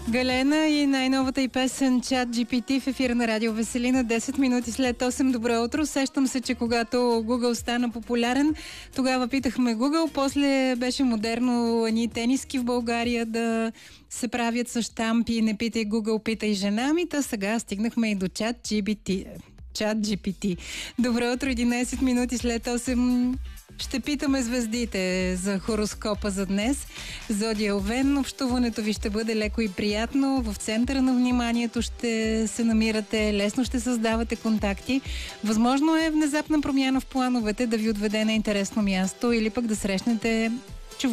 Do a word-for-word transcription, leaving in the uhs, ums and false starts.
Галена и най-новата и песен Чат джи пи ти в ефира на Радио Веселина. десет минути след осем. Добро утро. Сещам се, че когато Google стана популярен, тогава питахме Google, после беше модерно едни тениски в България да се правят с щампи. Не питай Google, питай жена ми. Та сега стигнахме и до Чат джи пи ти. Чат джи пи ти. Добро утро, единайсет минути след осем. Ще питаме звездите за хороскопа за днес. Зодия Овен, общуването ви ще бъде леко и приятно. В центъра на вниманието ще се намирате, лесно ще създавате контакти. Възможно е внезапна промяна в плановете да ви отведе на интересно място или пък да срещнете